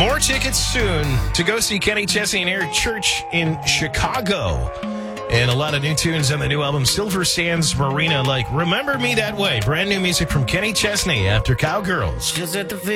More tickets soon to go see Kenny Chesney and Eric Church in Chicago. And a lot of new tunes on the new album, Silver Sands Marina, like Remember Me That Way. Brand new music from Kenny Chesney after Cowgirls. Just at the